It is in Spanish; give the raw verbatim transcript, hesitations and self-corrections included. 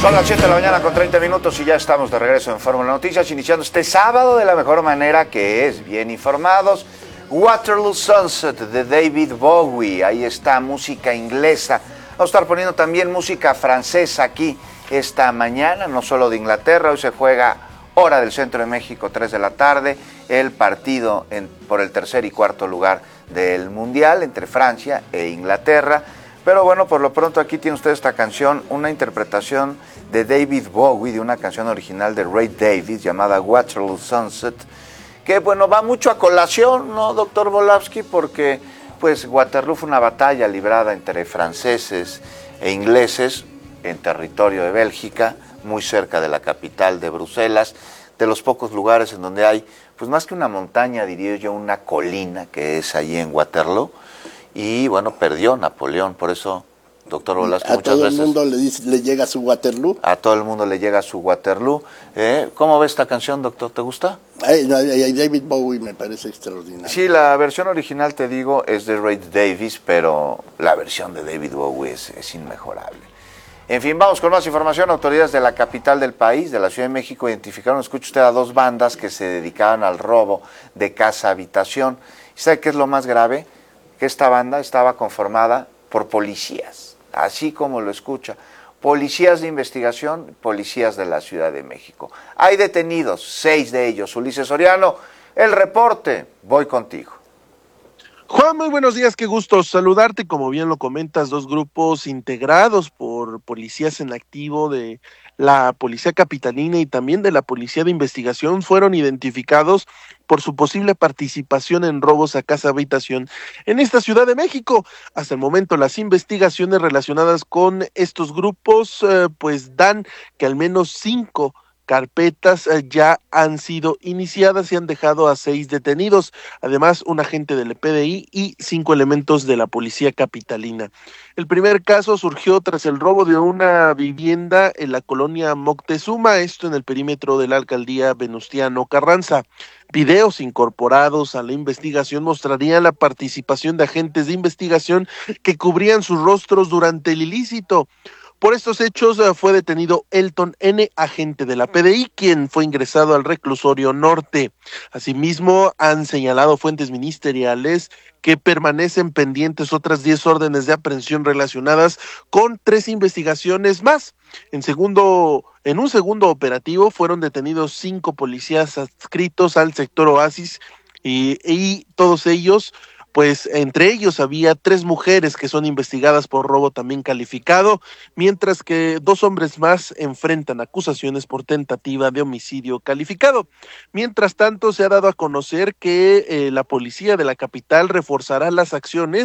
Son las siete de la mañana con treinta minutos y ya estamos de regreso en Fórmula Noticias, iniciando este sábado de la mejor manera, que es bien informados. Waterloo Sunset de David Bowie, ahí está, música inglesa. Vamos a estar poniendo también música francesa aquí esta mañana, no solo de Inglaterra. Hoy se juega hora del centro de México, tres de la tarde, el partido en, por el tercer y cuarto lugar del Mundial entre Francia e Inglaterra. Pero bueno, por lo pronto aquí tiene usted esta canción, una interpretación de David Bowie, de una canción original de Ray Davies llamada Waterloo Sunset, que bueno, va mucho a colación, ¿no, doctor Volavsky? Porque pues Waterloo fue una batalla librada entre franceses e ingleses en territorio de Bélgica, muy cerca de la capital de Bruselas, de los pocos lugares en donde hay, pues más que una montaña, diría yo, una colina, que es allí en Waterloo. Y bueno, perdió Napoleón, por eso, doctor Volavsky, muchas veces... A todo el mundo le, dice, le llega su Waterloo. A todo el mundo le llega su Waterloo. ¿Eh? ¿Cómo ve esta canción, doctor? ¿Te gusta? Ay, no, ay, David Bowie me parece extraordinario. Sí, la versión original, te digo, es de Ray Davies, pero la versión de David Bowie es, es inmejorable. En fin, vamos con más información. Autoridades de la capital del país, de la Ciudad de México, identificaron, escuche usted, a dos bandas que se dedicaban al robo de casa-habitación. ¿Y sabe qué es lo más grave? Que esta banda estaba conformada por policías, así como lo escucha, policías de investigación, policías de la Ciudad de México. Hay detenidos, seis de ellos. Ulises Soriano, el reporte, voy contigo. Juan, muy buenos días, qué gusto saludarte. Como bien lo comentas, dos grupos integrados por policías en activo de la Policía Capitalina y también de la Policía de Investigación fueron identificados por su posible participación en robos a casa-habitación en esta Ciudad de México. Hasta el momento, las investigaciones relacionadas con estos grupos eh, pues dan que al menos cinco carpetas eh, ya han sido iniciadas y han dejado a seis detenidos, además un agente del P D I y cinco elementos de la Policía Capitalina. El primer caso surgió tras el robo de una vivienda en la colonia Moctezuma, esto en el perímetro de la alcaldía Venustiano Carranza. Videos incorporados a la investigación mostrarían la participación de agentes de investigación que cubrían sus rostros durante el ilícito. Por estos hechos uh, fue detenido Elton N., agente de la P D I, quien fue ingresado al reclusorio norte. Asimismo, han señalado fuentes ministeriales que permanecen pendientes otras diez órdenes de aprehensión relacionadas con tres investigaciones más. En segundo, en un segundo operativo fueron detenidos cinco policías adscritos al sector Oasis y, y todos ellos, pues entre ellos había tres mujeres que son investigadas por robo también calificado, mientras que dos hombres más enfrentan acusaciones por tentativa de homicidio calificado. Mientras tanto, se ha dado a conocer que eh, la policía de la capital reforzará las acciones